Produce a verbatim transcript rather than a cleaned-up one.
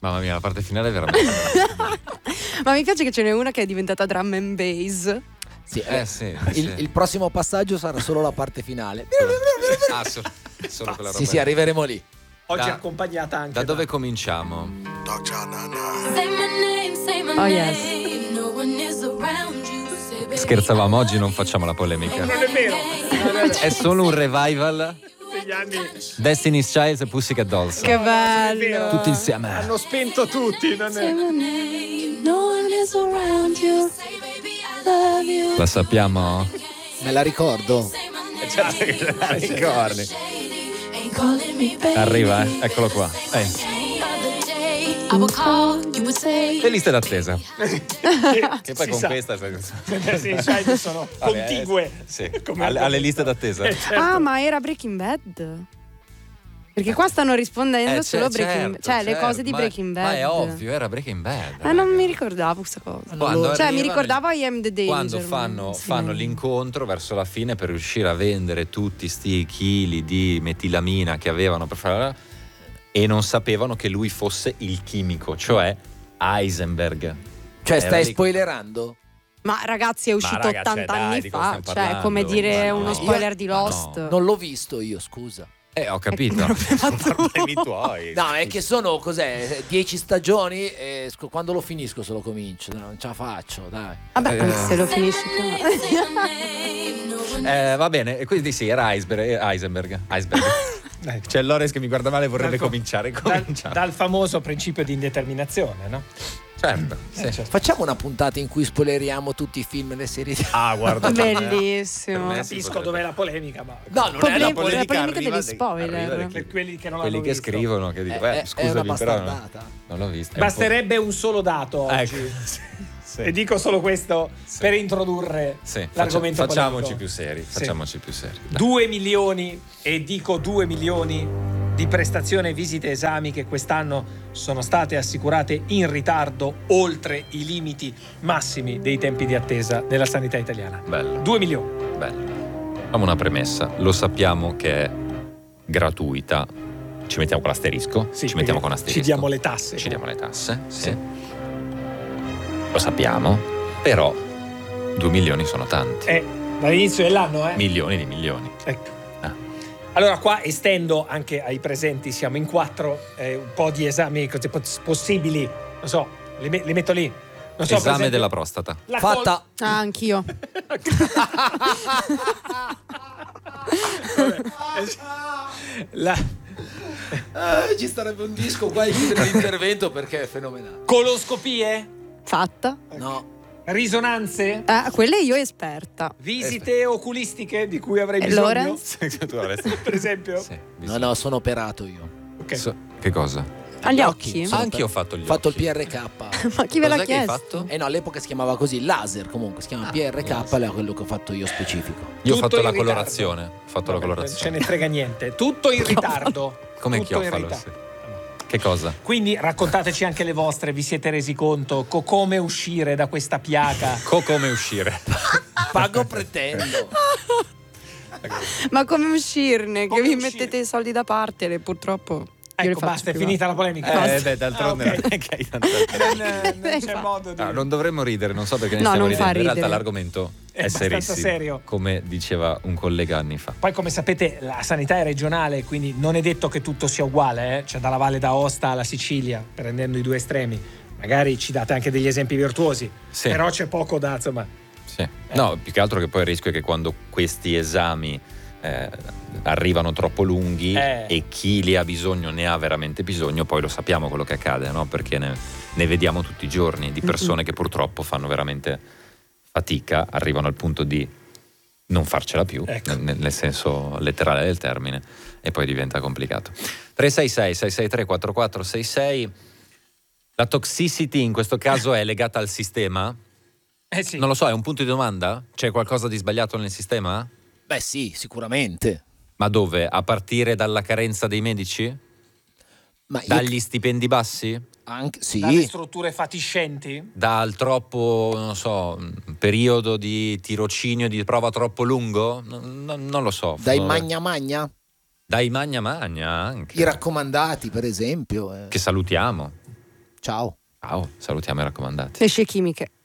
Mamma mia, la parte finale è veramente Ma mi piace che ce n'è una che è diventata drum and bass. Sì, eh, eh, sì, il, sì. il prossimo passaggio sarà solo la parte finale. Ah, so- solo quella roba. Sì, sì, arriveremo lì. Oggi Da- accompagnata anche Da dove cominciamo? Oh yes. Scherzavamo, oggi non facciamo la polemica. Non è vero. È solo un revival Degli anni Destiny's Child e Pussycat Dolls. Che bello. Tutti insieme. hanno spento tutti, non è... La sappiamo? Me la ricordo. Certo che la ricordi. Arriva, eh? Eccolo qua. Eh. Le liste d'attesa. Che poi si con sa. questa Sì, cioè, sono Vabbè, contigue. sì, Come alle, alle liste d'attesa. Eh, certo. Ah, ma era Breaking Bad? Perché qua stanno rispondendo Eh, solo cer- Breaking certo, Cioè le certo, cose di ma- Breaking Bad. Ma è ovvio, era Breaking Bad. Ah, non mi ricordavo questa cosa. Quando Cioè mi arrivano- ricordavo I Am the Danger. Quando ma- fanno, sì. fanno l'incontro verso la fine per riuscire a vendere tutti sti chili di metilamina che avevano per fare, e non sapevano che lui fosse il chimico, cioè Heisenberg. Cioè, Era stai lì- spoilerando? Ma ragazzi è uscito raga, cioè, ottanta dai, anni di cosa fa. stiamo Cioè è come parlando? dire Ma no. uno spoiler di Ma Lost. no. Non l'ho visto io, scusa. Eh, ho capito. problema Sono problemi tuoi. No, è che sono, cos'è, dieci stagioni e sc- quando lo finisco se lo comincio. No, non ce la faccio, dai. Vabbè, Eh. se lo finisci prima. Eh, va bene, e quindi sì, era Iceberg, Heisenberg. Iceberg. C'è Lores che mi guarda male e vorrebbe Dal- cominciare. Dal, Cominciamo. dal famoso principio di indeterminazione, no? Certo, sì. Eh, certo. Facciamo una puntata in cui spoileriamo tutti i film e le serie. Ah, guarda. Bellissimo. Per me sì, Capisco potrebbe. dov'è la polemica, ma No, non è Problem- la la polemica. polemica arriva degli dei- spoiler. arriva da chi- per quelli che non quelli l'hanno che visto. scrivono che dicono, È- eh, è scusami, una però no, bastardata. non l'ho visto. È un Basterebbe un solo dato po'- oggi. Ecco. Sì, sì. E dico solo questo per introdurre Sì, faccia- l'argomento facciamoci polemico. più seri, Sì. facciamoci più seri. Dai. Due milioni, e dico due milioni di prestazioni, visite e esami che quest'anno sono state assicurate in ritardo oltre i limiti massimi dei tempi di attesa della sanità italiana. Bello, Due milioni. bello. Facciamo una premessa, lo sappiamo che è gratuita, ci mettiamo con l'asterisco, Sì, ci mettiamo perché con l'asterisco. ci diamo le tasse. Ci diamo le tasse, sì. Sì. Lo sappiamo, però due milioni sono tanti. Eh, dall'inizio dell'anno, eh? Milioni di milioni. Ecco. Ah. Allora qua estendo anche ai presenti, siamo in quattro, eh, un po' di esami così poss- possibili, non so, li, me- li metto lì. Non so, per Esame esempio, della prostata. la Fatta. Ah, anch'io. col- la Eh, ci starebbe un disco qua in l'intervento perché è fenomenale. coloscopie, Fatta. No. risonanze, Ah, quelle io esperta. visite oculistiche di cui avrei E bisogno. Lorenz? Tu avresti- Per esempio. Sì, No, no, sono operato io. Ok. So- che cosa? Agli Gli occhi? occhi. Anche io ho fatto gli Ho fatto il occhi. P R K. Ma chi ve l'ha Cos'è che hai chiesto? fatto? Eh no, all'epoca si chiamava così, laser comunque, si chiama Ah, P R K, laser. è quello che ho fatto io specifico. Io ho Tutto fatto in la ritardo. colorazione. Ho fatto la Vabbè, colorazione. ce ne frega niente. Tutto in ritardo. Come Tutto in chiofalo, ritardo. sì. Che cosa? Quindi raccontateci anche le vostre, vi siete resi conto co- come uscire da questa piaga? Co come uscire? Pago pretendo. Ma come uscirne? Come che vi uscire? mettete i soldi da parte, le- purtroppo. io le Ecco, faccio basta, è private. finita la polemica. Eh, beh, d'altronde Ah, ok. non è che hai tanto. Non, non c'è Infatti. modo di... Ah, non dovremmo ridere, non so perché ne No, stiamo non fa ridendo. In realtà ridere. l'argomento È è, abbastanza serissimo, serio. come diceva un collega anni fa. Poi come sapete la sanità è regionale, quindi non è detto che tutto sia uguale, eh? C'è dalla Valle d'Aosta alla Sicilia, prendendo i due estremi. Magari ci date anche degli esempi virtuosi, Sì. però c'è poco da, insomma... Sì. No, più che altro che poi il rischio è che quando questi esami eh, arrivano troppo lunghi Eh. e chi li ha bisogno ne ha veramente bisogno, poi lo sappiamo quello che accade, no? Perché ne, ne vediamo tutti i giorni di persone che purtroppo fanno veramente fatica, arrivano al punto di non farcela più, Ecco. nel, nel senso letterale del termine, e poi diventa complicato. tre sei sei sei sei tre quattro quattro sei sei. La toxicity in questo caso è legata al sistema? Eh sì. Non lo so, è un punto di domanda? C'è qualcosa di sbagliato nel sistema? Beh sì, sicuramente. Ma dove? A partire dalla carenza dei medici? Ma io Dagli stipendi bassi? anche sì. Dalle strutture fatiscenti? Dal troppo, non so, periodo di tirocinio, di prova troppo lungo? Non, non- non lo so. Dai No. magna magna, Dai magna magna anche. i raccomandati per esempio. eh. Che salutiamo. Ciao. Ciao, salutiamo i raccomandati. Le scie chimiche.